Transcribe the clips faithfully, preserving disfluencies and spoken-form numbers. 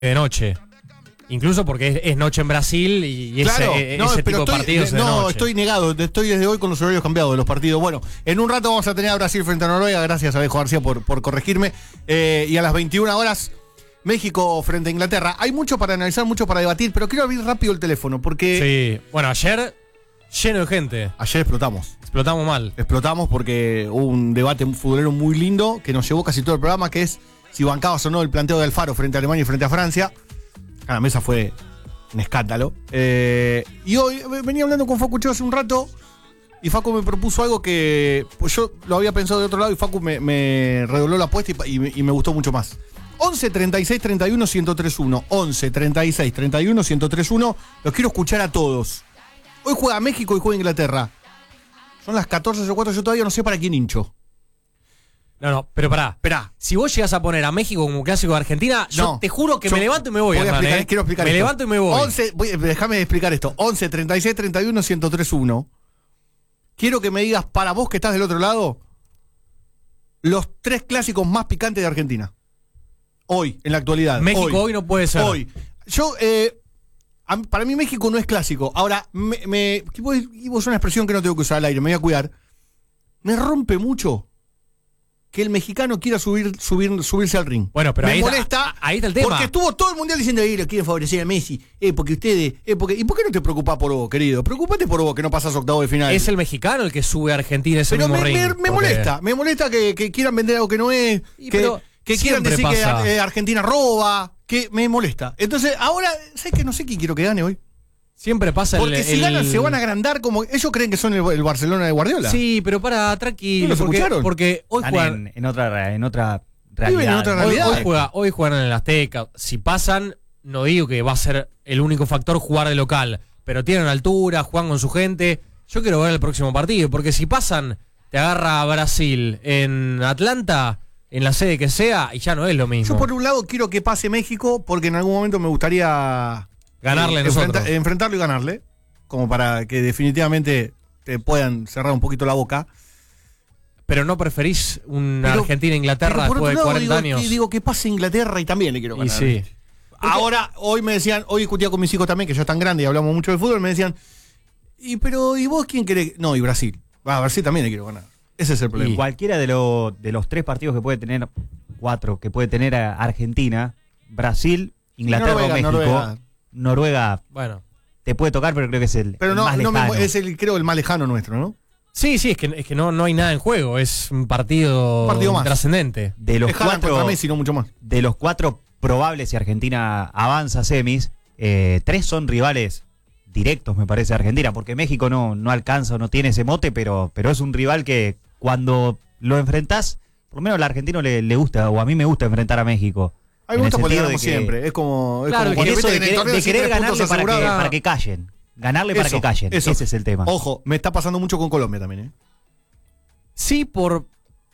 de noche. Incluso porque es, es noche en Brasil y, y claro, ese, no, ese pero tipo estoy, de partidos no, es de noche. estoy negado, estoy desde hoy con los horarios cambiados de los partidos. Bueno, en un rato vamos a tener a Brasil frente a Noruega, gracias a Alejo García por, por corregirme. Eh, y a las veintiuna horas, México frente a Inglaterra. Hay mucho para analizar, mucho para debatir, pero quiero abrir rápido el teléfono porque... Sí, bueno, ayer lleno de gente. Ayer explotamos. Explotamos mal. Explotamos porque hubo un debate futbolero muy lindo que nos llevó casi todo el programa, que es si bancabas o no el planteo de Alfaro frente a Alemania y frente a Francia. A la mesa fue un escándalo. Eh, y hoy venía hablando con Facu Cheo hace un rato y Facu me propuso algo que pues yo lo había pensado de otro lado y Facu me, me redobló la apuesta y, y, y me gustó mucho más. once, treinta y seis, treinta y uno, ciento tres uno. once, treinta y seis, treinta y uno, ciento tres uno. Los quiero escuchar a todos. Hoy juega México y juega Inglaterra. Son las catorce o cuatro, yo todavía no sé para quién hincho. No, no, pero pará. Esperá. Si vos llegas a poner a México como clásico de Argentina, yo No, te juro que yo me levanto y me voy. voy a Hernán, explicar, ¿eh? quiero explicar me esto. levanto y me voy. once, voy, déjame explicar esto. once, treinta y seis, treinta y uno, ciento tres uno. Quiero que me digas, para vos que estás del otro lado, los tres clásicos más picantes de Argentina. Hoy, en la actualidad. México hoy, hoy no puede ser. Hoy. Yo, eh, a, para mí México no es clásico. Ahora, me, me y vos una expresión que no tengo que usar al aire, me voy a cuidar. Me rompe mucho que el mexicano quiera subir, subir, subirse al ring. Bueno, pero me ahí molesta está, ahí está el tema. Porque estuvo todo el mundial diciendo, eh, lo quieren favorecer a Messi, eh, porque ustedes, eh, porque, ¿y por qué no te preocupás por vos, querido? Preocupate por vos que no pasás octavo de final. Es el mexicano el que sube a Argentina ese Pero mismo me, ring. me, me porque... molesta, me molesta que, que quieran vender algo que no es, Y que, pero que quieran decir pasa. que eh, Argentina roba, que me molesta. Entonces, ahora, ¿sabes qué? No sé quién quiero que gane hoy. Siempre pasa el... Porque si el... ganan se van a agrandar como... Ellos creen que son el, el Barcelona de Guardiola. Sí, pero para, tranquilo. ¿No los porque, escucharon? porque hoy Están juegan... en, en otra, en otra Viven realidad. en otra Hoy, realidad. hoy, juega, hoy juegan en el Azteca. Si pasan, no digo que va a ser el único factor jugar de local, pero tienen altura, juegan con su gente. Yo quiero ver el próximo partido, porque si pasan, te agarra a Brasil en Atlanta, en la sede que sea, y ya no es lo mismo. Yo por un lado quiero que pase México, porque en algún momento me gustaría... Ganarle eh, nosotros. enfrenta, enfrentarlo y ganarle, como para que definitivamente te puedan cerrar un poquito la boca. Pero no preferís una Pero- Argentina-Inglaterra Pero por después de otro lado, cuarenta digo, años. que, digo que pase Inglaterra y también le quiero Y ganar. sí. Ahora, hoy me decían, hoy discutía con mis hijos también, que ya están grandes y hablamos mucho de fútbol, me decían, y pero ¿y vos quién querés? No, y Brasil. Va, a Brasil también le quiero ganar. Ese es el problema. Y cualquiera de, lo, de los tres partidos que puede tener, cuatro, que puede tener a Argentina, Brasil, Inglaterra Noruega, o México, Noruega. Noruega. Bueno. Te puede tocar, pero creo que es el, Pero el no, más no lejano. me- es el, creo, el más lejano nuestro, ¿no? Sí, sí, es que, es que no, no hay nada en juego. Es un partido, Un partido más. trascendente. De los Es Haaland cuatro, contra Messi, no mucho más. de los cuatro probables si Argentina avanza a semis, eh, tres son rivales directos, me parece, a Argentina, porque México no, no alcanza o no tiene ese mote, pero, pero es un rival que cuando lo enfrentás, por lo menos al argentino le, le gusta, o a mí me gusta enfrentar a México. A mí me En el gusta porque sentido ganamos de que- siempre. Es como, es Claro, como que cuando En eso viste de, en el querer- torneo de decís querer tres puntos ganarle para que, asegurados. para que callen. Ganarle para Eso, que callen. eso. Ese es el tema. Ojo, me está pasando mucho con Colombia también, ¿eh? Sí, por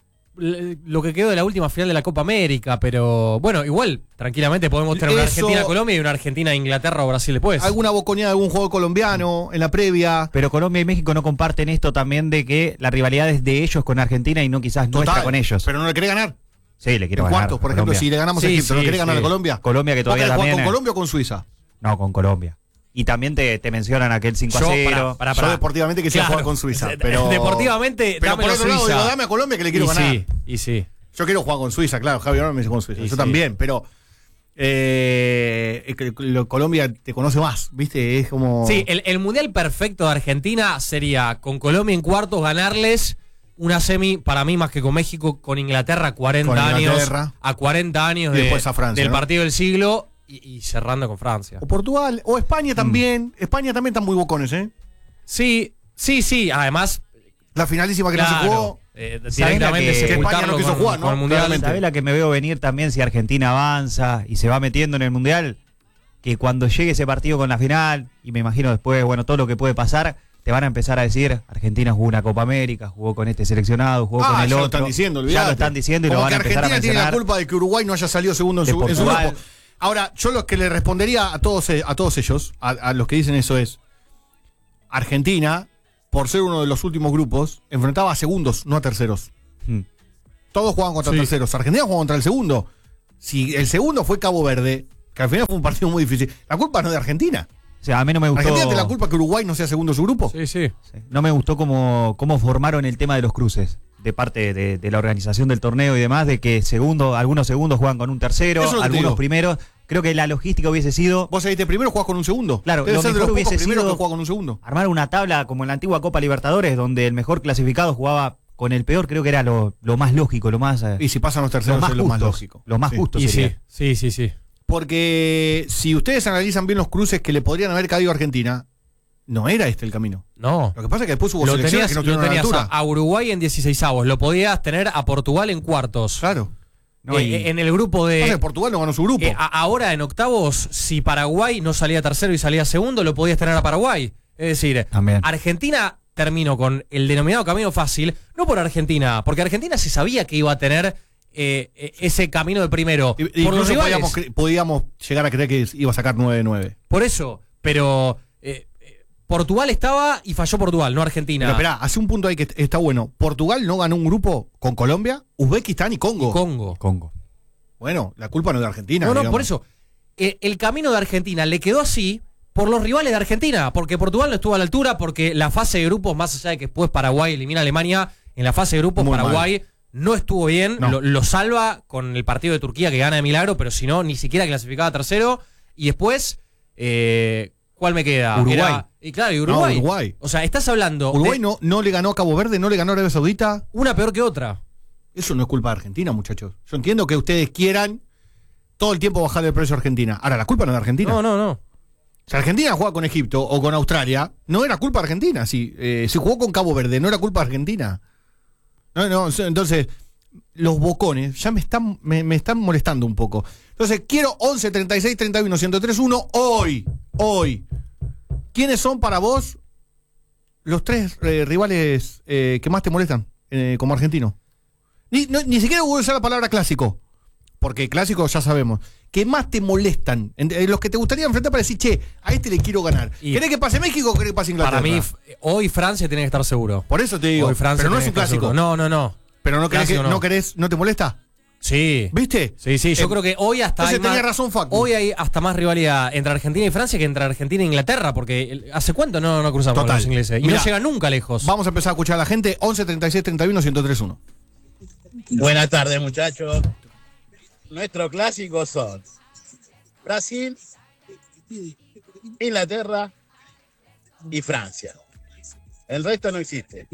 l- lo que quedó de la última final de la Copa América, pero bueno, igual, tranquilamente podemos tener una Eso- Argentina-Colombia y una Argentina-Inglaterra o Brasil después. Alguna boconeada de algún juego colombiano en la previa. Pero Colombia y México no comparten esto también de que la rivalidad es de ellos con Argentina y no quizás nuestra Total, con ellos. Pero no le querés ganar. Sí, le quiero En ganar. cuartos, por a ejemplo, Colombia. si le ganamos a Sí, Egipto, ¿no sí, querés ganar sí. a Colombia? Colombia que ¿Vos todavía querés jugar también. con Colombia o con Suiza? No, con Colombia. Y también te, te mencionan aquel cinco a Yo, cero. para- Yo deportivamente quisiera Claro. jugar con Suiza. De- Pero, Deportivamente, pero dámelo por otro lado, Suiza. digo, dame a Colombia que le quiero y ganar. sí, y sí. Yo quiero jugar con Suiza, claro. Javier ahora me dice con Suiza. Y Yo sí. también, pero eh, es que lo- Colombia te conoce más, ¿viste? Es como... Sí, el, el mundial perfecto de Argentina sería con Colombia en cuartos ganarles una semi, para mí más que con México, con Inglaterra cuarenta Con años. Inglaterra. A cuarenta años Y de- después a Francia, del ¿no? partido del siglo y, y cerrando con Francia. O Portugal, o España también. Mm. España también están muy bocones, ¿eh? Sí, sí, sí. Además, La finalísima que no se claro, jugó. eh, ¿Sabés la directamente que- que España sepultarlo no quiso con, jugar, ¿no? con el mundial. Claramente. ¿Sabés la que me veo venir también si Argentina avanza y se va metiendo en el Mundial? Que cuando llegue ese partido con la final, y me imagino después, bueno, todo lo que puede pasar, te van a empezar a decir, Argentina jugó una Copa América, jugó con este seleccionado, jugó Ah, con el ya otro. lo están diciendo, Ya olvidate. lo están diciendo y Como lo van que a empezar a Argentina tiene la mencionar. culpa de que Uruguay no haya salido segundo en De su, en su Portugal. grupo. Ahora, yo lo que le respondería a todos, a todos ellos, a, a los que dicen eso es, Argentina, por ser uno de los últimos grupos, enfrentaba a segundos, no a terceros. Hmm. Todos jugaban contra Sí. terceros. Argentina jugó contra el segundo. Si el segundo fue Cabo Verde, que al final fue un partido muy difícil. La culpa no es de Argentina. O sea, a mí no me gustó. ¿Argentina tiene la culpa que Uruguay no sea segundo de su grupo? Sí, sí. Sí. No me gustó cómo, cómo formaron el tema de los cruces de parte de, de la organización del torneo y demás, de que segundo, algunos segundos juegan con un tercero, Eso es lo que te algunos digo. primeros. Creo que la logística hubiese sido Vos saliste primero, jugás con un segundo. Claro, Debe lo ser de los mejor pocos hubiese primeros sido- que juega con un segundo. armar una tabla como en la antigua Copa Libertadores, donde el mejor clasificado jugaba con el peor. Creo que era lo, lo más lógico, lo más, eh, Y si pasan los lo terceros más es lo más justo, lógico. lo más Sí. justo Y sería. sí, sí, sí, sí. Porque si ustedes analizan bien los cruces que le podrían haber caído a Argentina, no era este el camino. No. Lo que pasa es que después hubo Lo selecciones tenías, que no lo tuvieron a la tenías altura. a, a Uruguay en dieciseisavos, lo podías tener a Portugal en cuartos. Claro. No, Eh, y- en el grupo Pasa que de... Portugal no ganó su grupo. eh, a- ahora en octavos, si Paraguay no salía tercero y salía segundo, lo podías tener a Paraguay. Es decir, También. Argentina terminó con el denominado camino fácil, no por Argentina, porque Argentina se sabía que iba a tener eh, eh, ese camino de primero. Y- por los Incluso rivales. podíamos, cre- podíamos llegar a creer que iba a sacar nueve de nueve. Por eso, pero eh, eh, Portugal estaba y falló Portugal, no Argentina. Pero esperá, hace un punto ahí que está bueno. Portugal no ganó un grupo con Colombia, Uzbekistán y Congo. Y Congo. Congo. Bueno, la culpa no es de Argentina. No, no, digamos. por eso. eh, el camino de Argentina le quedó así por los rivales de Argentina, porque Portugal no estuvo a la altura, porque la fase de grupos, más allá de que después Paraguay elimina a Alemania, en la fase de grupos Muy Paraguay no estuvo bien, No. lo, lo salva con el partido de Turquía que gana de milagro, pero si no, ni siquiera clasificaba tercero. Y después, eh, ¿cuál me queda? Uruguay. Era- y claro, y Uruguay. No, Uruguay. O sea, estás hablando Uruguay de no, no le ganó a Cabo Verde, no le ganó a Arabia Saudita. una peor que otra. Eso no es culpa de Argentina, muchachos. Yo entiendo que ustedes quieran todo el tiempo bajar el precio a Argentina. Ahora, la culpa no es de Argentina. No, no, no. Si Argentina juega con Egipto o con Australia, no era culpa de Argentina. Si, eh, si jugó con Cabo Verde, no era culpa de Argentina. No, no, entonces, los bocones ya me están, me, me están molestando un poco. Entonces, quiero once, treinta y seis, treinta y uno, ciento tres, uno hoy, hoy. ¿Quiénes son para vos los tres eh, rivales eh, que más te molestan eh, como argentino? Ni, no, ni siquiera voy a usar la palabra clásico, porque clásico ya sabemos. ¿Qué más te molestan? En- en los que te gustaría enfrentar para decir, che, a este le quiero ganar. Y- ¿Querés que pase México o querés que pase Inglaterra? Para mí, f- hoy Francia tiene que estar seguro. Por eso te digo, Hoy Francia pero no es tiene un que estar clásico. seguro. No, no, no. Pero no querés, que- Clásico no. no. querés, ¿no te molesta? Sí. ¿Viste? Sí, sí, yo Eh, creo que hoy hasta entonces hay más, tenía razón, Facu. hoy hay hasta más rivalidad entre Argentina y Francia que entre Argentina e Inglaterra, porque el- ¿hace cuánto no, no cruzamos Total. con los ingleses? Y Mirá, no llega nunca lejos. Vamos a empezar a escuchar a la gente. once, treinta y seis, treinta y uno, ciento tres, uno. Buenas tardes, muchachos. Nuestros clásicos son Brasil, Inglaterra y Francia. El resto no existe.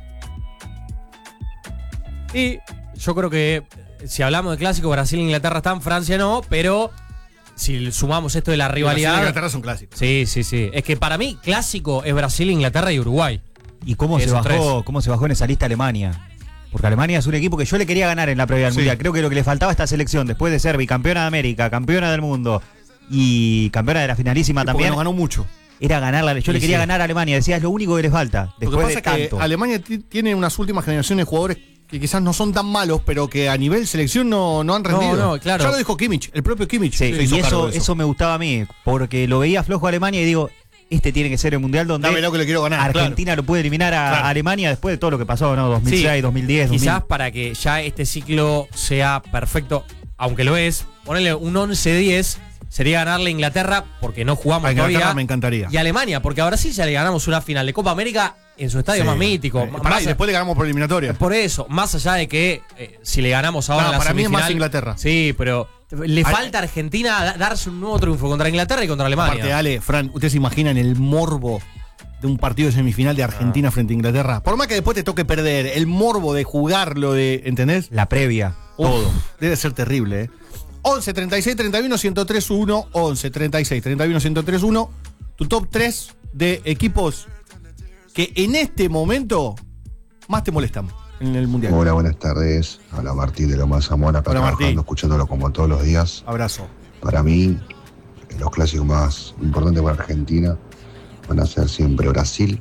Y yo creo que eh, si hablamos de clásico, Brasil e Inglaterra están, Francia no, pero si sumamos esto de la Brasil e rivalidad. Inglaterra son clásicos. Sí, sí, sí. Es que para mí, clásico es Brasil, Inglaterra y Uruguay. ¿Y cómo se, Esos bajó, tres. cómo se bajó en esa lista Alemania? Porque Alemania es un equipo que yo le quería ganar en la previa del Sí. Mundial. Creo que lo que le faltaba a esta selección, después de ser bicampeona de América, campeona del mundo y campeona de la finalísima Porque también, nos ganó mucho. era ganarla. Yo Sí, le quería sí. ganar a Alemania. Decía, es lo único que le falta. Lo que Después pasa de es que tanto. Alemania ti- tiene unas últimas generaciones de jugadores que quizás no son tan malos, pero que a nivel selección no, no han rendido. no, claro. Ya lo dijo Kimmich, el propio Kimmich. Sí, se y hizo cargo eso, de eso me gustaba a mí, porque lo veía flojo a Alemania y digo, este tiene que ser el Mundial donde Dame lo que le quiero ganar. Argentina lo puede eliminar a Claro. Alemania después de todo lo que pasó, ¿no? dos mil seis, Sí, dos mil diez, Quizás dos mil... para que ya este ciclo sea perfecto, aunque lo es, ponerle un once diez sería ganarle a Inglaterra porque no jugamos A Inglaterra todavía. me encantaría. Y a Alemania, porque a Brasil ya le ganamos una final de Copa América en su estadio Sí. más mítico. Eh, Más pará, y a- después le ganamos por eliminatoria. Por eso, más allá de que eh, si le ganamos ahora No, en la para mí es semifinal, más Inglaterra. Sí, pero le Al- falta a Argentina da- darse un nuevo triunfo contra Inglaterra y contra Alemania. Aparte, Ale, Fran, ¿ustedes se imaginan el morbo de un partido de semifinal de Argentina Ah. frente a Inglaterra? Por más que después te toque perder, el morbo de jugarlo, de, ¿entendés? La previa, Uf, todo. debe ser terrible, ¿eh? once, treinta y seis, treinta y uno, ciento tres, uno. once, treinta y seis, treinta y uno, ciento tres, uno. Tu top tres de equipos que en este momento más te molestan en el Mundial. Hola, buenas tardes. Habla Martín de Loma de Zamora, acá Hola, trabajando, Martín. escuchándolo como todos los días. Abrazo. Para mí, los clásicos más importantes para Argentina van a ser siempre Brasil,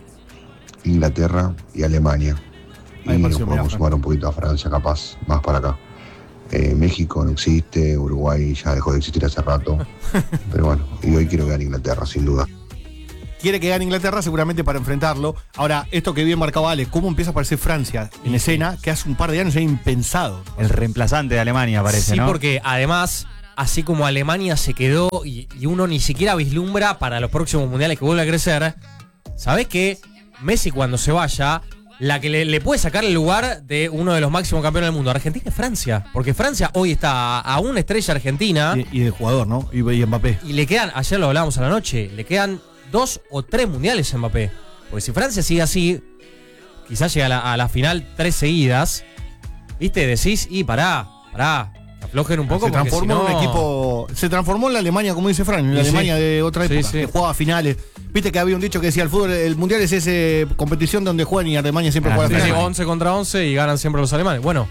Inglaterra y Alemania. Ahí Y nos pareció, mirá, podemos Fran. sumar un poquito a Francia, capaz, más para acá. Eh, México no existe, Uruguay ya dejó de existir hace rato. Pero bueno, y hoy quiero ganar Inglaterra, sin duda. Quiere que gane Inglaterra seguramente para enfrentarlo. Ahora, esto que bien marcaba Ale, ¿cómo empieza a aparecer Francia en escena? Que hace un par de años era impensado. El reemplazante de Alemania parece, sí, ¿no? porque además así como Alemania se quedó y, y uno ni siquiera vislumbra para los próximos mundiales que vuelva a crecer, ¿sabés que Messi cuando se vaya, la que le, le puede sacar el lugar de uno de los máximos campeones del mundo, Argentina es Francia? Porque Francia hoy está a, a una estrella argentina. Y, y de jugador, ¿no? Y, y Mbappé. Y le quedan, ayer lo hablábamos a la noche, le quedan dos o tres mundiales a Mbappé. Porque si Francia sigue así, quizás llega a la, a la final tres seguidas, ¿viste? Decís, y pará, pará. Aflojen un poco. Se transformó si no... en un equipo. Se transformó en la Alemania, como dice Fran, en la Sí, Alemania sí. de otra época, Sí, sí. que jugaba finales. Viste que había un dicho que decía: el fútbol, el mundial es esa competición donde juegan y Alemania siempre Ah, juega Sí, la sí, final. once contra once y ganan siempre los alemanes. Bueno,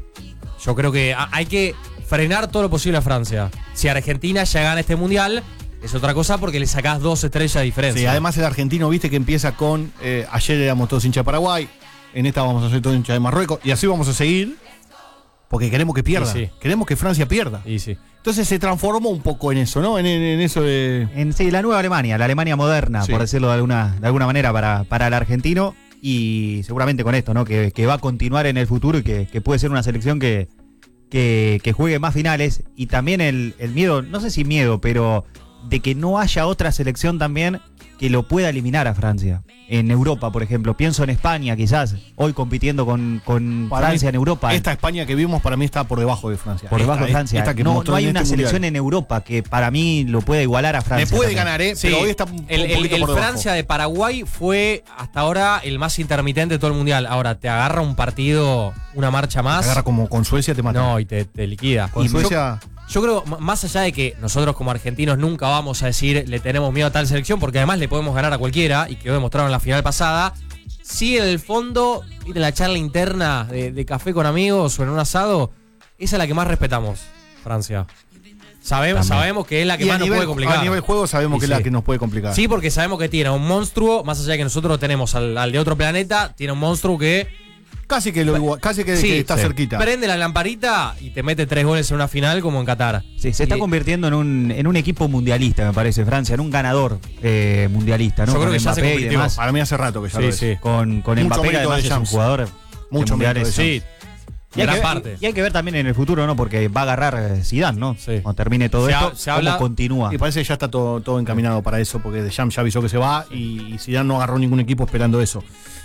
yo creo que ha- hay que frenar todo lo posible a Francia. Si Argentina ya gana este mundial, es otra cosa porque le sacás dos estrellas de diferencia. Sí, además el argentino, viste que empieza con. Eh, ayer éramos todos hinchas de Paraguay, en esta vamos a ser todos hinchas de Marruecos, y así vamos a seguir, porque queremos que pierda. Sí, sí. Queremos que Francia pierda. Y sí. Entonces se transformó un poco en eso, ¿no? En, en- en eso de. En, sí, la nueva Alemania, la Alemania moderna, Sí. por decirlo de alguna, de alguna manera, para, para el argentino. Y seguramente con esto, ¿no? Que, que va a continuar en el futuro y que, que puede ser una selección que, que, que juegue más finales. Y también el, el miedo, no sé si miedo, pero de que no haya otra selección también que lo pueda eliminar a Francia. En Europa, por ejemplo. Pienso en España, quizás, hoy compitiendo con, con Para Francia mí, en Europa. Esta España que vimos para mí está por debajo de Francia. por debajo Esta, de Francia. esta que no, mostró no hay en una este selección mundial. en Europa que para mí lo pueda igualar a Francia. Le puede también. ganar, ¿eh? Sí, Pero hoy está un, el, un el- poquito el por debajo. Francia de Paraguay fue hasta ahora el más intermitente de todo el mundial. Ahora te agarra un partido, una marcha más. Agarra como con Suecia, te mata. No, y te, te liquida. Con Y yo- Suecia. Yo creo, m- más allá de que nosotros como argentinos nunca vamos a decir le tenemos miedo a tal selección, porque además le podemos ganar a cualquiera, y quedó demostrado en la final pasada, sí en el fondo, ir en la charla interna de, de café con amigos o en un asado, esa es la que más respetamos, Francia. Sabemos, También. sabemos que es la que Y más a nos nivel, puede complicar. a nivel juego sabemos Y que es sí. la que nos puede complicar. Sí, porque sabemos que tiene un monstruo, más allá de que nosotros tenemos al, al de otro planeta, tiene un monstruo que Casi que, lo igual- casi que, sí, que está sí. cerquita. prende la lamparita y te mete tres goles en una final como en Qatar. Sí, se está Y- convirtiendo en un, en un equipo mundialista, me parece, Francia, en un ganador eh, mundialista, ¿no? Yo creo Con que ya se Mbappé y convirtió. demás. Para mí hace rato que ya Sí, lo es. sí. Con, con Mucho Mbappé, que mérito además de es un Shams. jugador de Mucho mundiales. mérito de Sí, Y hay, gran que, parte. y- y hay que ver también en el futuro, ¿no? Porque va a agarrar eh, Zidane, ¿no? Sí. Cuando termine todo Se ha- esto, se cómo habla- continúa. Y parece que ya está todo, todo encaminado para eso, porque Deschamps ya avisó que se va y, y Zidane no agarró ningún equipo esperando eso.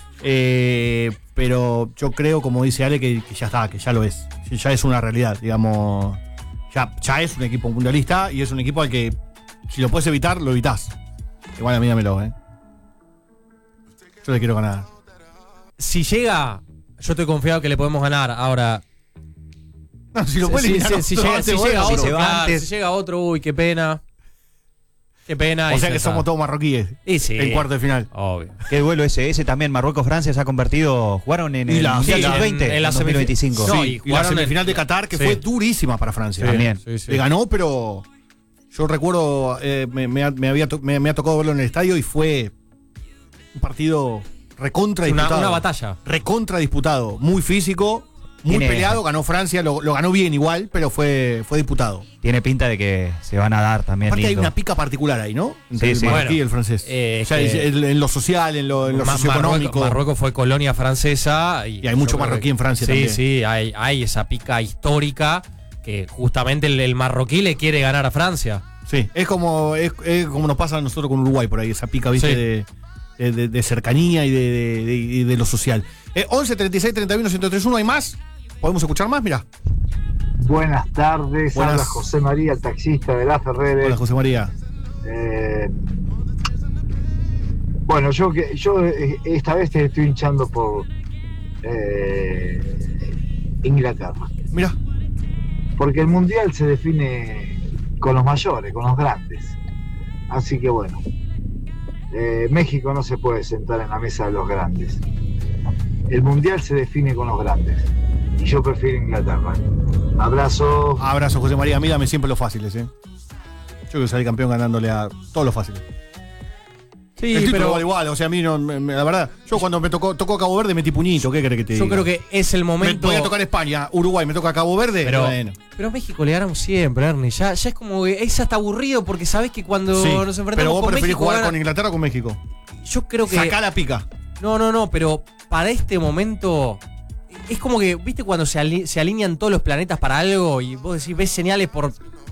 Eh, pero yo creo, como dice Ale, que, que ya está, que ya lo es. Que ya es una realidad, digamos. Ya, ya es un equipo mundialista y es un equipo al que, si lo puedes evitar, lo evitás. Igual a mí dámelo, ¿eh? Yo le quiero ganar. Si llega, yo estoy confiado que le podemos ganar. Ahora, No, si lo puedes si, eliminar, si- si no, llega, no, si te llega voy a- otro, se va claro, antes. si llega otro, uy, qué pena. Qué pena. O y sea ya que está. somos todos marroquíes Y sí. en cuarto de final. Obvio. Qué duelo ese, ese también, Marruecos-Francia se ha convertido, jugaron en Y el la- Mundial sí, sub veinte en- en la en dos mil veinticinco. semifinal. No, Sí, y y la jugaron semifinal en- de Qatar, que sí. fue durísima para Francia. Sí, También. sí, sí. Le ganó, pero yo recuerdo, eh, me, me ha- me había to- me, me ha tocado verlo en el estadio y fue un partido recontra Una, disputado. una batalla. Recontra disputado, muy físico, muy Tiene- peleado, ganó Francia, lo, lo ganó bien igual, pero fue, fue disputado. Tiene pinta de que se van a dar también. Aparte hay lindo. una pica particular ahí, ¿no? Entre Sí, el sí. marroquí Bueno, y el francés. eh, O sea, que- en, en lo social, en lo, en lo Ma- socioeconómico. Marruecos, Marruecos fue colonia francesa. Y, Y hay mucho yo creo marroquí que- en Francia sí, también. Sí, hay, hay esa pica histórica que justamente el, el marroquí le quiere ganar a Francia. Sí, es como, es, es como nos pasa a nosotros con Uruguay por ahí, esa pica, viste, Sí. de, de- de- de cercanía y de, de- de- y de lo social. Eh, once, treinta y seis, treinta y uno, ciento treinta y uno, ¿hay más? ¿Podemos escuchar más? Mira. Buenas tardes, Buenas. habla José María, el taxista de La Ferrere. Hola, José María. Eh, bueno, yo que yo eh, esta vez te estoy hinchando por eh, Inglaterra, Mira. porque el mundial se define con los mayores, con los grandes. Así que bueno, eh, México no se puede sentar en la mesa de los grandes. El mundial se define con los grandes y yo prefiero Inglaterra. Abrazo. Abrazo, José María. Mírame siempre los fáciles, ¿eh? Yo quiero salir campeón ganándole a todos los fáciles. Sí, el título pero vale igual, o sea, a mí no, me- me- la verdad, yo cuando me tocó, tocó Cabo Verde metí puñito, ¿qué querés que te yo diga? creo que es el Me momento. voy a tocar España, Uruguay, me toca Cabo Verde, Pero, bueno. pero a México le ganamos siempre, Ernie. Ya, ya es como que es hasta aburrido porque sabes que cuando Sí, nos enfrentamos pero vos con preferís México. jugar gana- con Inglaterra o con México. Yo creo que. Sacá la pica. No, no, no, pero para este momento. Es como que, ¿viste cuando se, ali- se alinean todos los planetas para algo y vos decís, ves señales por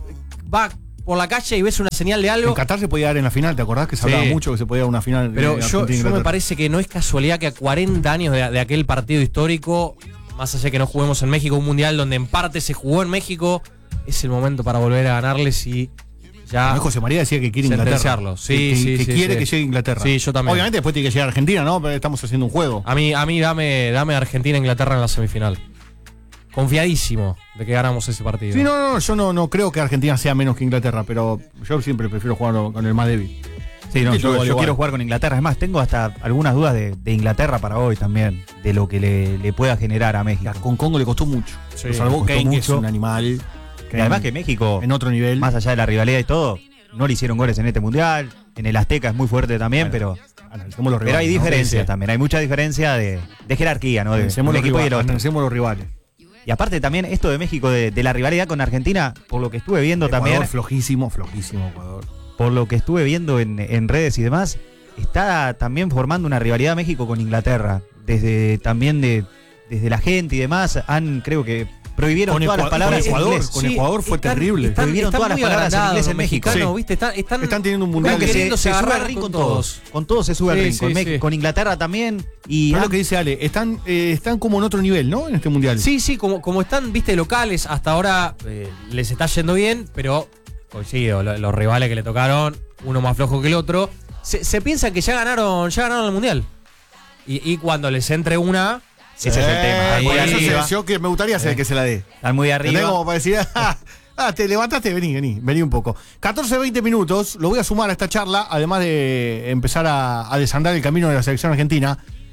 va por la calle y ves una señal de algo. En Qatar se podía dar en la final, ¿te acordás que se Sí. hablaba mucho que se podía dar una final? Pero de yo, Argentina e yo me Inglaterra? parece que no es casualidad que a cuarenta años de, de aquel partido histórico, más allá de que no juguemos en México, un mundial donde en parte se jugó en México, es el momento para volver a ganarles y ya. No, José María decía que quiere Inglaterra. sentenciarlo. Sí, que, que- sí, que sí, quiere sí. que llegue Inglaterra. Sí, yo también. Obviamente después tiene que llegar a Argentina, ¿no? Pero estamos haciendo un juego. A mí, a mí dame, dame Argentina e Inglaterra en la semifinal. Confiadísimo de que ganamos ese partido. Sí, no, no, yo no, no creo que Argentina sea menos que Inglaterra, pero yo siempre prefiero jugar con el más débil. Sí, no, Sí, yo, igual, yo igual. quiero jugar con Inglaterra. Es más, tengo hasta algunas dudas de, de Inglaterra para hoy también, de lo que le, le pueda generar a México. Con Congo le costó mucho. Sí, Lo salvó le costó Kane, que es mucho. un animal. Y además que México, En otro nivel. más allá de la rivalidad y todo, no le hicieron goles en este mundial. En el Azteca es muy fuerte también, Bueno, pero, Analicemos los pero hay rivales, ¿no? diferencias Sí, sí. también. Hay mucha diferencia de, de jerarquía, ¿no? De, Analicemos un los equipo y el rivales. otro. Analicemos los rivales. Y aparte también esto de México, de, de la rivalidad con Argentina, por lo que estuve viendo Ecuador, también, flojísimo, flojísimo Ecuador. por lo que estuve viendo en, en redes y demás, está también formando una rivalidad México con Inglaterra. Desde también de desde la gente y demás, han creo que prohibieron Con todas Ecua- las palabras con en Ecuador, inglés. con Ecuador fue terrible. Prohibieron todas las muy palabras en agrandados inglés en los México. mexicanos, Sí. ¿viste? Están, están, Están teniendo un mundial Creo que se, queriéndose se sube agarrar al ring con con todos. Con todos se sube al Sí, ring. sí, con, Mex- sí. con Inglaterra también. Y Es han- lo que dice Ale, están, eh, están como en otro nivel, ¿no? En este mundial. Sí, sí, como, como están, viste, locales, hasta ahora eh, les está yendo bien, pero coincido, lo- los rivales que le tocaron, uno más flojo que el otro, se, se piensan que ya ganaron, ya ganaron el mundial. Y, y cuando les entre una, ese es el tema. Eh, Muy por eso arriba. se- yo que me gustaría ser el que se la dé. Están muy ¿Entendés? arriba. Como para decir, ah, ah, te levantaste, vení, vení, vení un poco. catorce, veinte minutos, lo voy a sumar a esta charla, además de empezar a, a desandar el camino de la selección argentina,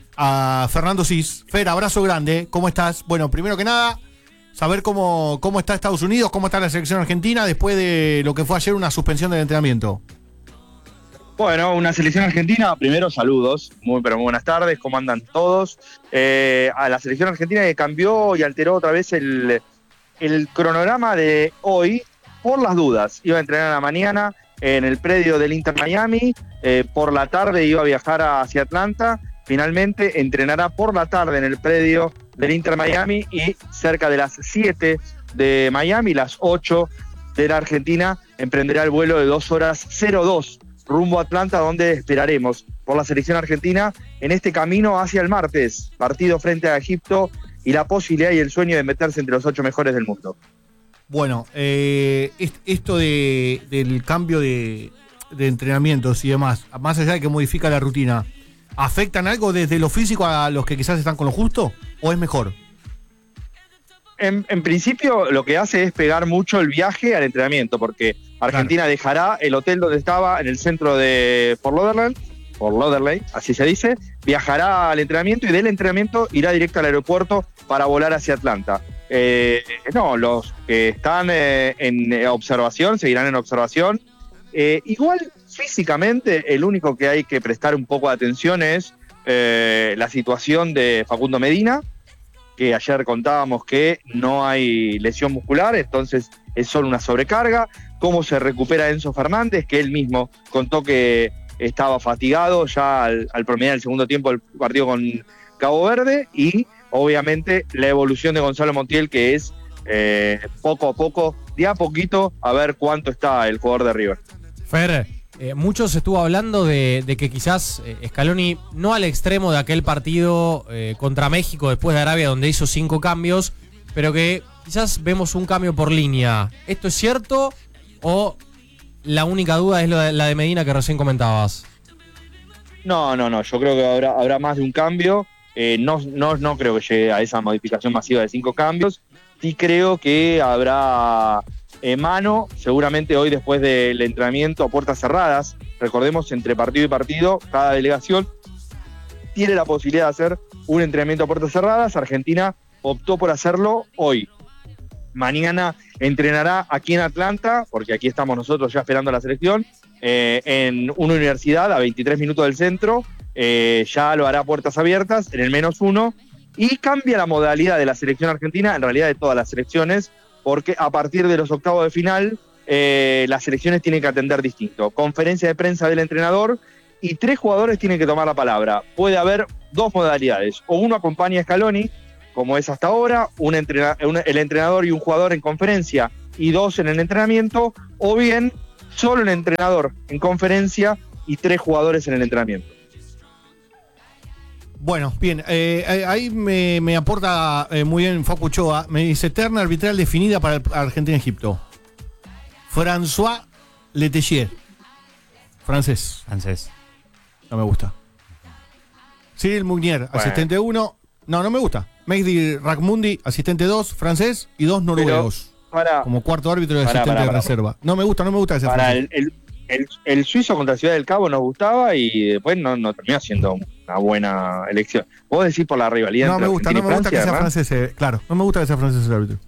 a Fernando Cis. Fer, abrazo grande, ¿cómo estás? Bueno, primero que nada, saber cómo, cómo está Estados Unidos, cómo está la selección argentina después de lo que fue ayer una suspensión del entrenamiento. Bueno, una selección argentina, primero saludos, muy pero muy buenas tardes, ¿cómo andan todos? Eh, a la selección argentina que cambió y alteró otra vez el, el cronograma de hoy por las dudas. Iba a entrenar a la mañana en el predio del Inter Miami, eh, por la tarde iba a viajar hacia Atlanta, finalmente entrenará por la tarde en el predio del Inter Miami y cerca de las siete de Miami, las ocho de la Argentina, emprenderá el vuelo de dos horas cero dos rumbo a Atlanta, donde esperaremos por la selección argentina en este camino hacia el martes, partido frente a Egipto y la posibilidad y el sueño de meterse entre los ocho mejores del mundo. Bueno, eh, est- esto de, del cambio de, de entrenamientos y demás, más allá de que modifica la rutina, ¿afectan algo desde lo físico a los que quizás están con lo justo? ¿O es mejor? En, en principio lo que hace es pegar mucho el viaje al entrenamiento, porque Argentina claro. dejará el hotel donde estaba en el centro de Fort Lauderdale, Fort Lauderdale, así se dice, viajará al entrenamiento y del entrenamiento irá directo al aeropuerto para volar hacia Atlanta. Eh, no, los que están eh, en observación seguirán en observación. Eh, igual físicamente el único que hay que prestar un poco de atención es eh, la situación de Facundo Medina, que ayer contábamos que no hay lesión muscular, entonces es solo una sobrecarga. Cómo se recupera Enzo Fernández, que él mismo contó que estaba fatigado ya al, al promediar el segundo tiempo del partido con Cabo Verde, y obviamente la evolución de Gonzalo Montiel, que es eh, poco a poco, de a poquito, a ver cuánto está el jugador de River. Fer, eh, muchos estuvo hablando de, de que quizás eh, Scaloni, no al extremo de aquel partido eh, contra México después de Arabia, donde hizo cinco cambios, pero que quizás vemos un cambio por línea. ¿Esto es cierto o la única duda es lo de, la de Medina que recién comentabas? No, no, no, yo creo que habrá, habrá más de un cambio. Eh, no, no, no creo que llegue a esa modificación masiva de cinco cambios. Sí creo que habrá eh, mano, seguramente hoy después del entrenamiento a puertas cerradas. Recordemos, entre partido y partido, cada delegación tiene la posibilidad de hacer un entrenamiento a puertas cerradas. Argentina optó por hacerlo hoy. Mañana entrenará aquí en Atlanta, porque aquí estamos nosotros ya esperando a la selección, eh, en una universidad a veintitrés minutos del centro. Eh, ya lo hará puertas abiertas en el menos uno, y cambia la modalidad de la selección argentina, en realidad de todas las selecciones, porque a partir de los octavos de final eh, las selecciones tienen que atender distinto. Conferencia de prensa del entrenador y tres jugadores tienen que tomar la palabra. Puede haber dos modalidades, o uno acompaña a Scaloni, como es hasta ahora, un entrena- un, el entrenador y un jugador en conferencia y dos en el entrenamiento, o bien solo el entrenador en conferencia y tres jugadores en el entrenamiento. Bueno, bien, eh, ahí me, me aporta eh, muy bien Facu Ochoa. Me dice, terna arbitral definida para Argentina-Egipto. François Letellier. Francés. Francés. No me gusta. Cyril Mounier, bueno. asistente uno. No, no me gusta. Mehdi Rakmundi, asistente dos, francés, y dos noruegos. Para, como cuarto árbitro y para, asistente para, para, de reserva. Para. No me gusta, no me gusta ese para francés. El, el, el, el suizo contra Ciudad del Cabo nos gustaba y después no, no terminó siendo una buena elección. ¿Vos decís por la rivalidad? No entre me gusta, no me Francia, gusta que sea ¿verdad? francés. Eh, claro, no me gusta que sea francés el árbitro.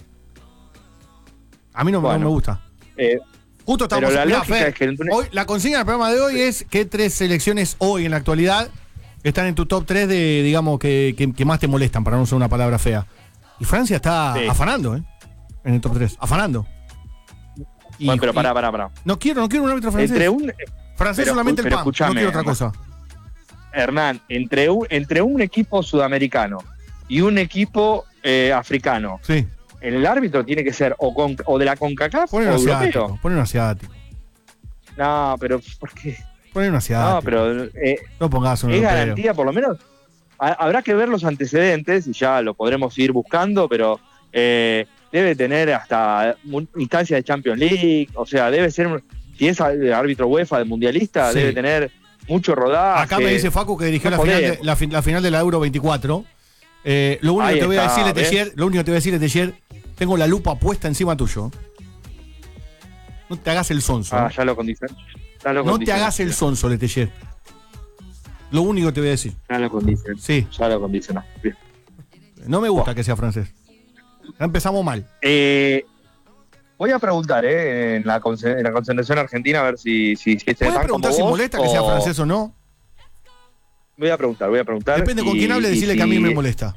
A mí no, bueno, no me gusta. Eh, Justo estamos pero la mirá, lógica Fer, es que el... hoy, la consigna del programa de hoy es qué tres selecciones hoy en la actualidad están en tu top tres de, digamos, que, que, que más te molestan, para no usar una palabra fea. Y Francia está sí. afanando, ¿eh? En el top tres, afanando. Y, bueno, pero pará, pará, pará. No quiero, no quiero un árbitro francés. Entre un, francés pero, solamente pero el P A M, no quiero otra cosa. Hernán, entre un, entre un equipo sudamericano y un equipo eh, africano, sí. el árbitro tiene que ser o, con, o de la CONCACAF Ponen o asiático, europeo. Ponen un asiático. No, pero ¿por qué? Ponen un asiático. No, pero eh, no pongas un es europeo. garantía, por lo menos. Ha, habrá que ver los antecedentes y ya lo podremos ir buscando, pero eh, debe tener hasta instancias de Champions League, o sea, debe ser, si es árbitro UEFA de mundialista, sí. debe tener mucho rodaje. Acá me dice Facu que dirigió no la, final de, la, la final de la Euro veinticuatro. Eh, lo único Ahí que te voy está, a decir, Letellier, lo único que te voy a decir, Letellier, tengo la lupa puesta encima tuyo. No te hagas el sonso. Ah, ya lo condicioné. No te hagas el sonso, Letellier. Lo único que te voy a decir. Ya lo condicioné. Sí. Ya lo condicioné. Bien. No me gusta oh. que sea francés. Ya empezamos mal. Eh, voy a preguntar, ¿eh? En la, en la concentración argentina, a ver si, si, si ¿Puedes preguntar si molesta o... que sea francés o no? Voy a preguntar, voy a preguntar. Depende y, con quién hable, decirle si... que a mí me molesta.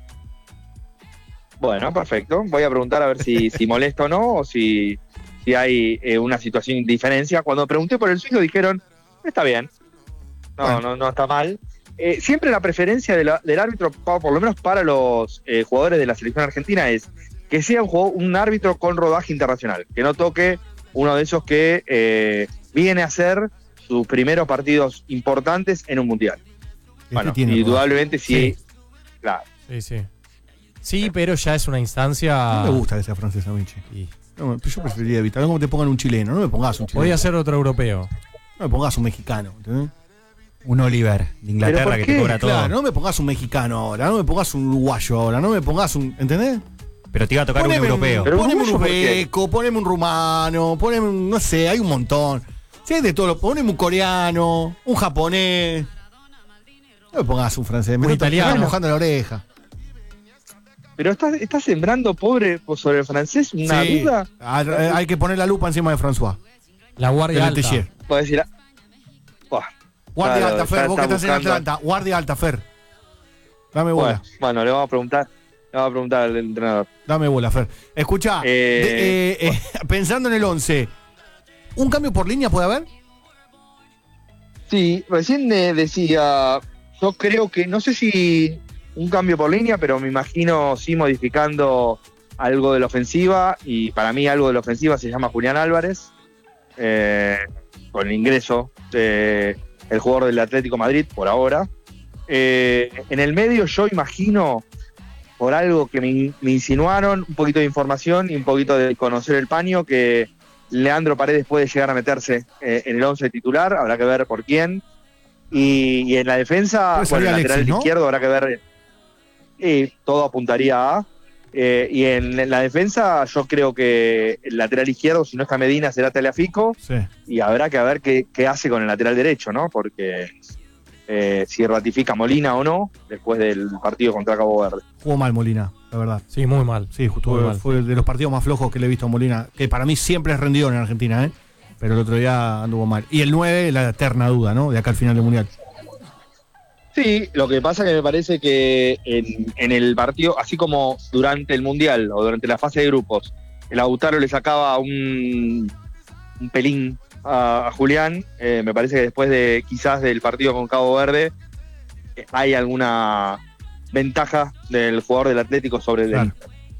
Bueno, perfecto. Voy a preguntar a ver si, si molesta o no, o si, si hay eh, una situación de diferencia. Cuando pregunté por el suizo dijeron, está bien. No, bueno. no, no está mal. Eh, siempre la preferencia de la, del árbitro, por lo menos para los eh, jugadores de la selección argentina, es que sea un, juego, un árbitro con rodaje internacional, que no toque uno de esos que eh, viene a hacer sus primeros partidos importantes en un mundial. Este bueno, indudablemente sí, sí. Claro. Sí, sí. Sí, pero ya es una instancia... No me gusta esa francesa, Michi. Sí. No, yo preferiría evitar. No como te pongan un chileno, no me pongas un chileno. Podría ser otro europeo. No me pongas un mexicano, ¿entendés? Un Oliver de Inglaterra que te cobra todo. Claro, no me pongas un mexicano ahora, no me pongas un uruguayo ahora, no me pongas un. ¿Entendés? Pero te iba a tocar poneme un europeo. Un, poneme un uzbeco, poneme un rumano, poneme un. No sé, hay un montón. Si hay de todo, poneme un coreano, un japonés. No me pongas un francés, me estás mojando la oreja. Pero estás, estás sembrando, pobre, sobre el francés, una sí. duda. Hay que poner la lupa encima de François. La guardia alta. Puedes decir. Guardia claro, alta, Fer, vos que estás buscando... en Atlanta. Guardia alta, Fer. Dame bola. Bueno, bueno, le vamos a preguntar. Le vamos a preguntar al entrenador. Dame bola, Fer. Escuchá, eh, de, eh, eh, pensando en el once, ¿un cambio por línea puede haber? Sí, recién eh, decía, yo creo que, no sé si un cambio por línea, pero me imagino sí modificando algo de la ofensiva, y para mí algo de la ofensiva se llama Julián Álvarez, eh, con el ingreso de... el jugador del Atlético Madrid, por ahora. Eh, en el medio yo imagino, por algo que me, me insinuaron, un poquito de información y un poquito de conocer el paño, que Leandro Paredes puede llegar a meterse eh, en el once titular, habrá que ver por quién. Y, y en la defensa, bueno, el Alexis, lateral ¿no? izquierdo habrá que ver, eh, todo apuntaría a... Eh, y en, en la defensa yo creo que el lateral izquierdo, si no está Medina, será Tagliafico, sí. Y habrá que ver qué, qué hace con el lateral derecho, ¿no? Porque eh, si ratifica Molina o no, después del partido contra Cabo Verde. Jugó mal Molina, la verdad. Sí, muy mal. Sí, justo fue, mal. Fue de los partidos más flojos que le he visto a Molina, que para mí siempre es rendido en Argentina, ¿eh? Pero el otro día anduvo mal. Y el nueve, la eterna duda, ¿no? De acá al final del Mundial. Sí, lo que pasa que me parece que en, en el partido, así como durante el Mundial o durante la fase de grupos, el Lautaro le sacaba un, un pelín a, a Julián, eh, me parece que después de quizás del partido con Cabo Verde eh, hay alguna ventaja del jugador del Atlético sobre el claro.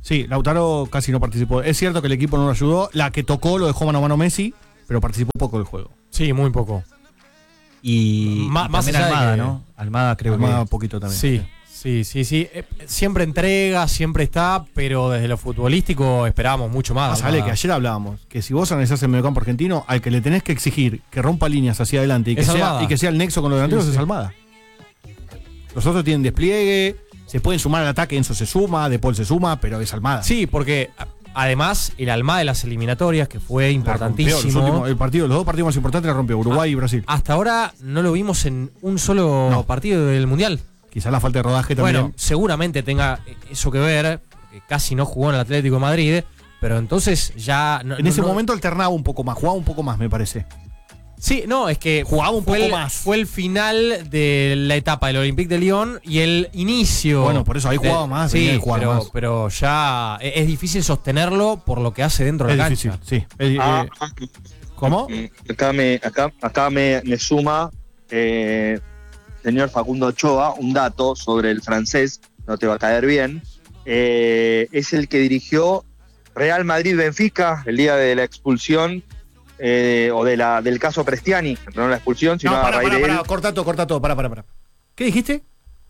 Sí, Lautaro casi no participó. Es cierto que el equipo no lo ayudó. La que tocó lo dejó mano a mano Messi, pero participó poco del juego. Sí, muy poco. Y, Ma- y más también allá de Almada, que- ¿no? Almada creo Almada que... poquito también. Sí, sí, sí, sí. Eh, siempre entrega, siempre está, pero desde lo futbolístico esperábamos mucho más. Más vale Almada. que ayer hablábamos que si vos analizás el mediocampo argentino, al que le tenés que exigir que rompa líneas hacia adelante y que, Es sea, Almada. y que sea el nexo con los delanteros Sí, es sí. Almada. Los otros tienen despliegue, se pueden sumar al ataque, Enzo se suma, De Paul se suma, pero es Almada. Sí, porque a- además el Almada de las eliminatorias, que fue La rompió, importantísimo. los últimos- el partido, los dos partidos más importantes la rompió, Uruguay y Brasil. Hasta ahora no lo vimos en un solo No. partido del Mundial. Quizás la falta de rodaje también. Bueno, seguramente tenga eso que ver, porque casi no jugó en el Atlético de Madrid, pero entonces ya... no- en no- ese no- momento alternaba un poco más, jugaba un poco más, me parece. Sí, no, es que Jugaba un fue poco el, más. Fue el final de la etapa del Olympique de Lyon y el inicio. Bueno, por eso ahí de- jugaba más, venía Sí, de jugar pero, más. pero ya es, es difícil sostenerlo por lo que hace dentro de Es la difícil, cancha. sí. Eh, Ah, eh, ¿Cómo? Acá me, acá, acá me, me suma eh, señor Facundo Ochoa un dato sobre el francés, no te va a caer bien. Eh, es el que dirigió Real Madrid-Benfica el día de la expulsión eh, o de la, del caso Prestiani, no la expulsión, sino No, a para, raíz para, de él. para, corta todo, corta todo, para, para, para. ¿Qué dijiste?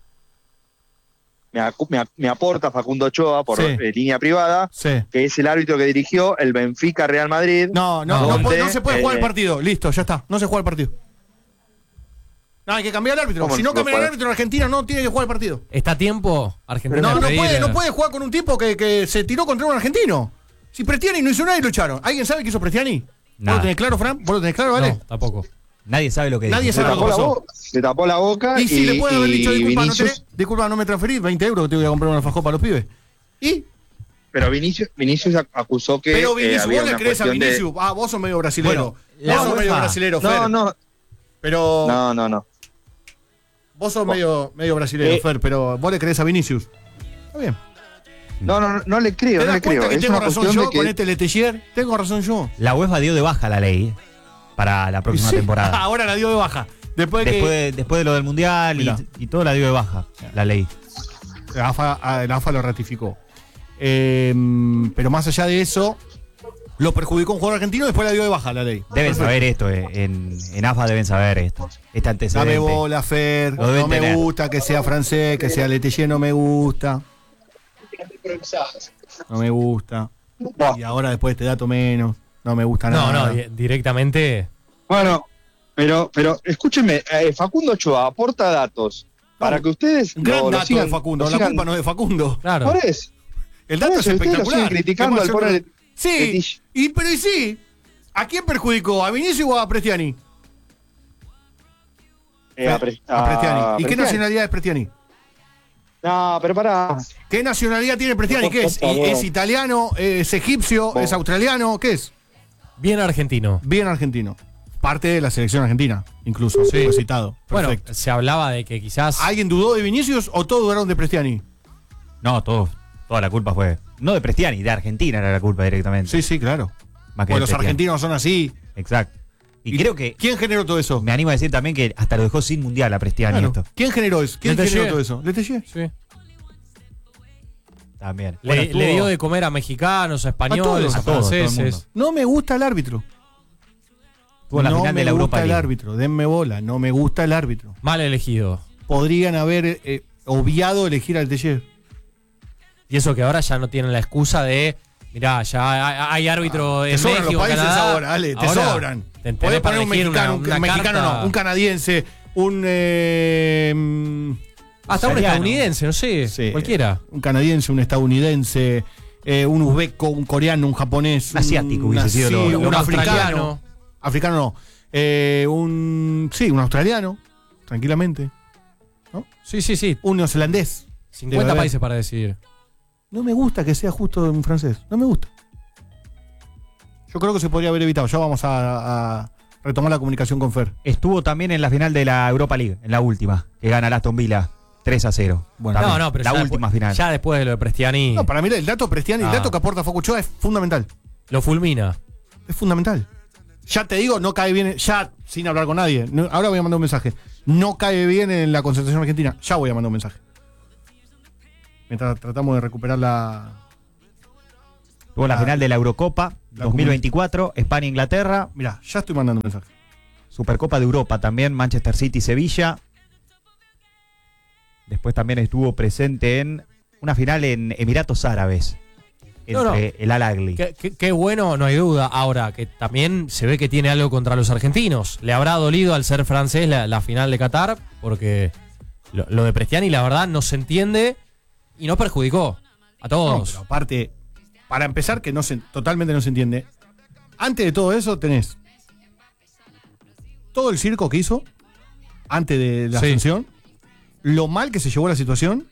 Me, acu- me, a- me aporta Facundo Ochoa por Sí. eh, línea privada, Sí. que es el árbitro que dirigió el Benfica-Real Madrid. No, no, no, donde, puede- no se puede jugar el eh, partido. Listo, ya está. No se juega el partido. No, hay que cambiar el árbitro. ¿Cómo Si no no se cambia el puede? árbitro en Argentina, no tiene que jugar el partido. ¿Está a tiempo Argentina? No, de no pedir- puede, no puede jugar con un tipo que, que se tiró contra un argentino. Si Prestiani no hizo nada y lo echaron. ¿Alguien sabe qué hizo Prestiani? ¿Vos Nada. lo tenés claro, Fran? ¿Vos lo tenés claro, vale? No, tampoco. Nadie sabe lo que Nadie dijo. Se sabe tapó, lo la que pasó. boca, se tapó la boca Y si le puede haber y dicho, disculpa, no, Vinicius- te, disculpa, no me transferís, veinte euros que te voy a comprar una fajó para los pibes. ¿Y? Pero Vinicius, Vinicius ac- acusó que Pero eh, Vinicius, había vos le una crees a cuestión de- Vinicius. Ah, vos sos medio brasilero. la vos sos UEFA- medio brasilero, Fer. No, no, Pero no, no, no. vos sos medio, medio brasilero, Eh. Fer, pero vos le crees a Vinicius. Está bien. No, no, no, no le creo, ¿Te no das le creo. cuenta que Es tengo una razón cuestión yo de con que este Letelier? Tengo razón yo. La UEFA dio de baja la ley para la próxima Sí, temporada. Ahora la dio de baja. Después de Después que de, después de lo del Mundial Mirá. y, y todo la dio de baja, la ley. la AFA, ah, la AFA lo ratificó. Eh, pero más allá de eso, lo perjudicó un jugador argentino y después la dio de baja la ley. Deben Perfecto. saber esto, eh, en, en AFA deben saber esto, este antecedente. Dame bola, Fer. Lo deben No me tener. gusta que sea francés, que sea Letelier, no me gusta. No me gusta. Y ahora después de este dato menos. No me gusta No, nada. no, di- directamente. Bueno, pero, pero escúchenme, eh, Facundo Ochoa aporta datos para que ustedes Un gran lo- lo dato sigan- de Facundo. lo La sigan- culpa no es de Facundo. Claro. Por eso. El dato Por es eso, ustedes lo espectacular. siguen criticando ¿Qué al más pobre hacer? Sí, Letich. y, pero y sí. ¿A quién perjudicó? ¿A Vinicius o a Prestiani? Eh, a Pre- a Prestiani. a ¿Y qué Prestiani. nacionalidad es Prestiani? No, pero pará. ¿Qué nacionalidad tiene Prestiani? ¿Qué es? Por favor. ¿Es italiano? ¿Es egipcio? Vos. ¿Es australiano? ¿Qué es? Bien argentino. Bien argentino. Parte de la selección argentina, incluso. Sí. Fue citado. Bueno, Perfecto. se hablaba de que quizás. ¿Alguien dudó de Vinicius o todos dudaron de Prestiani? No, todo, toda la culpa fue. No de Prestiani, de Argentina era la culpa directamente. Sí, sí, claro. Más que Porque de los Prestiani. argentinos son así. Exacto. Y, creo que ¿Quién generó todo eso? me animo a decir también que hasta lo dejó sin mundial a Prestiani Claro. esto. ¿Quién generó eso? ¿Quién Letelier. generó todo eso? Letelier. Sí. También. Le, Bueno, le estuvo- dio de comer a mexicanos, a españoles, todos, a, a todos, todo el franceses. mundo. No me gusta el árbitro. Estuvo en la no final me de la gusta Europa el League. árbitro. Denme bola. No me gusta el árbitro. Mal elegido. Podrían haber eh, obviado elegir al Letelier. Y eso que ahora ya no tienen la excusa de. Mirá, ya hay, hay árbitro Te en sobran México, los países Canadá. ahora, Ale, te Ahora sobran. te- tenés Podés para poner un elegir mexicano, una- un, una mexicano carta- no, un canadiense, un eh, mm, Hasta un Italiano. estadounidense, no sé. sí, Cualquiera. un canadiense, un estadounidense, eh, un uzbeco, un coreano, un japonés, Un asiático un, hubiese sido sí, lo- lo un más africano, australiano. africano no, eh, un sí, un australiano, tranquilamente, Sí, sí, sí. un neozelandés. cincuenta Debe haber. países para decidir. No me gusta que sea justo un francés, no me gusta. Yo creo que se podría haber evitado. Ya vamos a, a retomar la comunicación con Fer. Estuvo también en la final de la Europa League, en la última, que gana el Aston Villa tres a cero. Bueno, También, No, no, pero la ya última después, final. Ya después de lo de Prestiani, No, para mí el dato Prestiani, el Ah. dato que aporta Facuchoa es fundamental. lo fulmina. Es fundamental. Ya te digo, no cae bien, ya sin hablar con nadie. No, ahora voy a mandar un mensaje. No cae bien en la concentración argentina. Ya voy a mandar un mensaje. Mientras tratamos de recuperar la, Luego la Ah, final de la Eurocopa la dos mil veinticuatro, España-Inglaterra. Mirá, ya estoy mandando un mensaje. Supercopa de Europa también, Manchester City-Sevilla. Después también estuvo presente en una final en Emiratos Árabes. Entre No, no. el Al-Ahly. Qué, qué- qué bueno, no hay duda. Ahora, que también se ve que tiene algo contra los argentinos. Le habrá dolido al ser francés la, la final de Qatar, porque lo, lo de Prestiani, la verdad, no se entiende y nos perjudicó a No, todos. pero aparte, para empezar, que no se, totalmente no se entiende. Antes de todo eso, tenés todo el circo que hizo antes de la Sí. ascensión, lo mal que se llevó la situación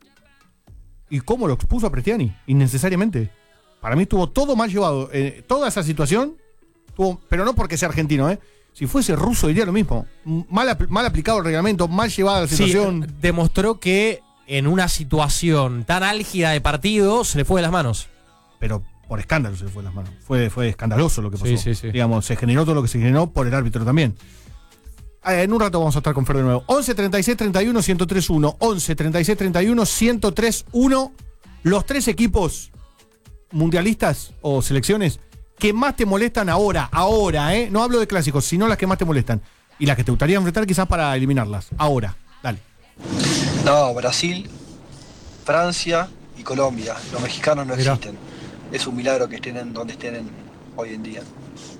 y cómo lo expuso a Prestiani, innecesariamente. Para mí estuvo todo mal llevado. Eh, toda esa situación, tuvo, pero no porque sea argentino, ¿eh? Si fuese ruso diría lo mismo. Mal, apl- mal aplicado el reglamento, mal llevada la Sí, situación. demostró que en una situación tan álgida de partido se le fue de las manos. Pero por escándalo se le fue de las manos. Fue, fue escandaloso lo que pasó. Sí, sí, sí. Digamos, se generó todo lo que se generó por el árbitro también. Eh, en un rato vamos a estar con Fer de nuevo. once treinta y seis treinta y uno ciento tres uno. once treinta y seis treinta y uno ciento tres uno. Los tres equipos mundialistas o selecciones que más te molestan ahora, ahora, ¿eh? No hablo de clásicos, sino las que más te molestan. Y las que te gustaría enfrentar quizás para eliminarlas. Ahora, dale. No, Brasil, Francia y Colombia. Los mexicanos no Mirá. existen. Es un milagro que estén en donde estén en- hoy en día.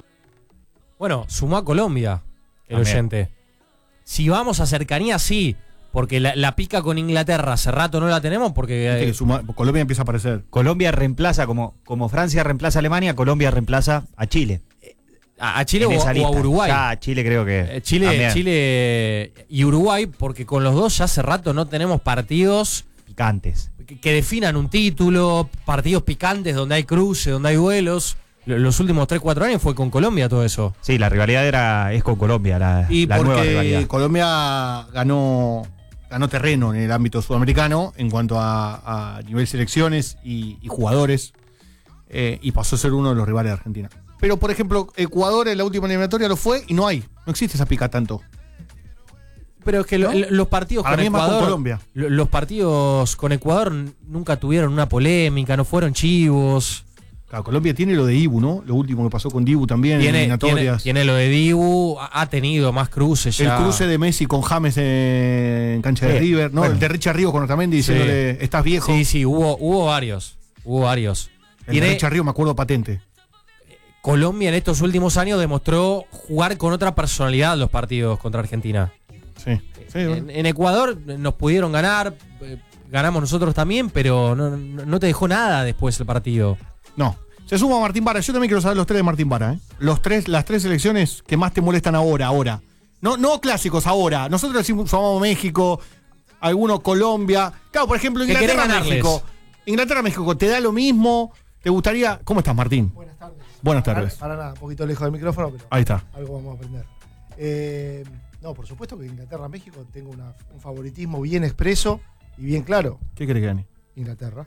Bueno, sumó a Colombia el También. oyente. Si vamos a cercanía, sí. Porque la, la pica con Inglaterra hace rato no la tenemos porque... Viste eh, que suma- Colombia empieza a aparecer. Colombia reemplaza, como, como Francia reemplaza a Alemania, Colombia reemplaza a Chile. a, a Chile En o, esa o a lista. Uruguay. Ya a Chile creo que. Eh, Chile, también. Chile y Uruguay, porque con los dos ya hace rato no tenemos partidos Picantes. que, que definan un título, partidos picantes donde hay cruce, donde hay duelos. Lo- Los últimos tres cuatro años fue con Colombia todo eso. Sí, la rivalidad era es con Colombia, la, Y la nueva porque rivalidad. Colombia ganó, ganó terreno en el ámbito sudamericano en cuanto a, a nivel selecciones y, y jugadores, eh, y pasó a ser uno de los rivales de Argentina. Pero, por ejemplo, Ecuador en la última eliminatoria lo fue y no hay. No existe esa pica tanto. Pero es que lo- ¿No? los partidos Para con mí es más con Ecuador, Colombia. lo- los partidos con Ecuador n- nunca tuvieron una polémica, no fueron chivos. Claro, Colombia tiene lo de Dibu, ¿no? Lo último que pasó con Dibu también en Tiene, tiene, eliminatorias. tiene lo de Dibu, ha ha tenido más cruces El ya. cruce de Messi con James en cancha de Sí, River, ¿no? bueno. El de Richard Ríos con Otamendi diciéndole, estás viejo. Sí, sí, hubo, hubo varios. Hubo varios. El de Tiene- Richard Ríos me acuerdo patente. Colombia en estos últimos años demostró jugar con otra personalidad los partidos contra Argentina. Sí. Sí, bueno. En, en Ecuador nos pudieron ganar, eh, ganamos nosotros también, pero no, no- no te dejó nada después el partido. No. Se suma Martín Vara. Yo también quiero saber los tres de Martín Vara, ¿eh? Los tres, las tres selecciones que más te molestan ahora, ahora. No, no clásicos, ahora. Nosotros decimos llamamos México, algunos Colombia. Claro, por ejemplo, Que querés Inglaterra, ganarles. México. Inglaterra, México, ¿te da lo mismo? ¿Te gustaría? ¿Cómo estás, Martín? Buenas tardes. Buenas tardes. Para, para nada, un poquito lejos del micrófono, pero Ahí está. algo vamos a aprender. Eh, no, por supuesto que Inglaterra-México tengo una- un favoritismo bien expreso y bien claro. ¿Qué querés que gane? Inglaterra.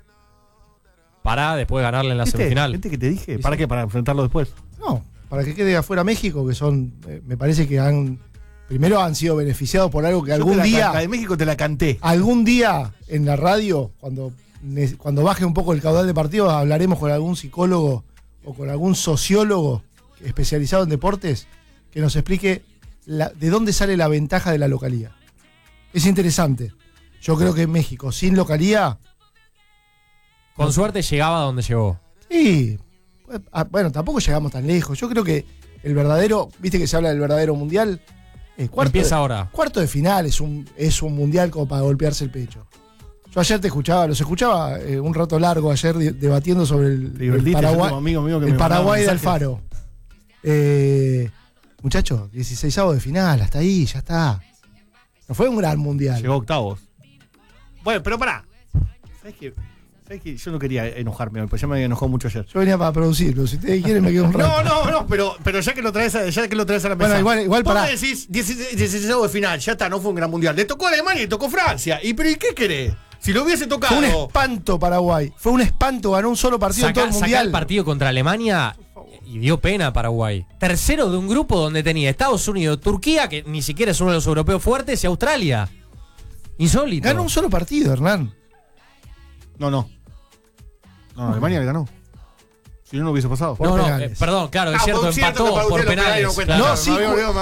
Para después ganarle en la ¿Viste? semifinal. ¿Viste que te dije? Sí, ¿Para sí. qué? ¿Para enfrentarlo después? No, para que quede afuera México, que son, eh, me parece que han, primero han sido beneficiados por algo que Yo algún te la día, can- La de México te la canté. algún día en la radio, cuando, ne- cuando baje un poco el caudal de partidos, hablaremos con algún psicólogo o con algún sociólogo especializado en deportes que nos explique la- de dónde sale la ventaja de la localía. Es interesante. Yo creo que México sin localía, Con suerte llegaba a donde llegó. sí, pues, ah, bueno, tampoco llegamos tan lejos. Yo creo que el verdadero, viste que se habla del verdadero mundial, eh, cuarto, Empieza de, ahora. cuarto de final es un, es un mundial como para golpearse el pecho. Yo ayer te escuchaba, los escuchaba eh, un rato largo ayer de- debatiendo sobre el, Te el divertiste, yo Paraguay, tengo amigo mío que el me mandaba Paraguay de mensajes. Alfaro. Eh, muchachos, dieciseisavo de final, hasta ahí, ya está. No fue un gran mundial. Llegó a octavos. Bueno, pero pará. ¿Sabes qué? ¿Sabes qué? Yo no quería enojarme hoy, pues ya me había enojado mucho ayer. Yo venía para producir, pero si ustedes quieren me quedo un rato. No, no, no, pero, pero ya que lo traes a, ya que lo traes a la mesa. Bueno, igual- igual vos pará. me decís dieciséis de final, ya está, no fue un gran mundial. Le tocó a Alemania y le tocó Francia. ¿Y pero y qué querés? Si lo hubiese tocado. Fue un espanto Paraguay. Fue un espanto, ganó un solo partido en todo Saca, el saca mundial. el partido contra Alemania y dio pena a Paraguay. Tercero de un grupo donde tenía Estados Unidos, Turquía, que ni siquiera es uno de los europeos fuertes, y Australia. Insólito. Ganó un solo partido, Hernán. No, no. No, Alemania le ganó. Si no, no hubiese pasado. Por No, no, penales. eh, perdón, claro, es Ah, cierto, por cierto que empató para por ustedes los penales penales. no cuentan. claro. No, sí, Me había olvidado,